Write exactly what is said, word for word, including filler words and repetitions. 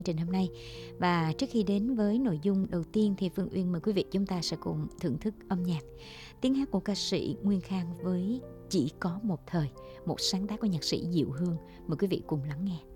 trình hôm nay. Và trước khi đến với nội dung đầu tiên thì Phương Uyên mời quý vị chúng ta sẽ cùng thưởng thức âm nhạc. Tiếng hát của ca sĩ Nguyên Khang với Chỉ có một thời, một sáng tác của nhạc sĩ Diệu Hương. Mời quý vị cùng lắng nghe.